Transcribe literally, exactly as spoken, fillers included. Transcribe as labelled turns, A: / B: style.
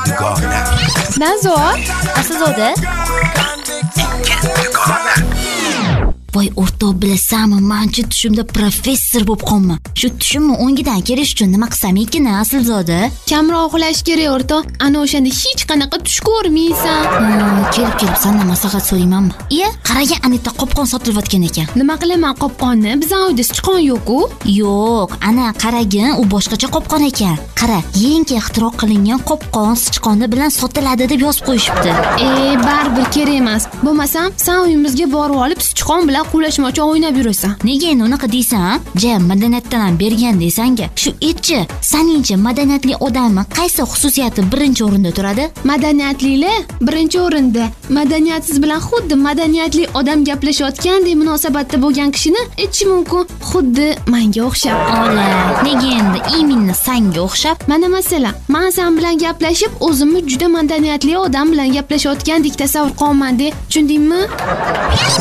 A: dugona.
B: Nazo, Aslzoda.
C: Voy o'rtoq, bilasanmi, mencha tushimda professor bo'lib qolman. Shu tushimni o'ngidan kelish uchun nima qilsam ekan, Aslzoda?
B: Kamroq uxlash kerak o'rtoq. Ana o'shanda hech qanaqa tush ko'rmaysan.
C: Hmm, kelib kelib sendan maslahat so'raymanmi? Iye, qaragan, Anita qopqon sotilayotgan ekan.
B: Nima qilaman qopqonni? Bizning uyda sichqon yo'q-ku.
C: Yo'q, ana qaragin, u boshqacha qopqon ekan. Qara, yangi ixtiro qilingan qopqon sichqoni bilan sotiladi deb yozib qo'yishibdi.
B: E, baribir kerak emas. Bo'lmasam, sen uyimizga borib olib sichqon bilan quvlashmoqchi o'ynab yurasan.
C: Nega endi unaqa deysan? Ja, madaniyatdan ham bergan deysanga. Shu etchi, saningcha madaniyatli odamni qaysi xususiyati birinchi o'rinda turadi?
B: Madaniyatlilar birinchi o'rinda. Madaniyatsiz bilan xuddi madaniyatli odam gaplashayotgandek munosabatda bo'lgan kishini etishi mumkin. Xuddi menga o'xshab.
C: Ola, nega endi iminni sanga o'xshab?
B: Mana masalan, men sen bilan gaplashib, o'zimni juda madaniyatli odam bilan gaplashayotgandek tasavvur qilaman deb, tushundingmi?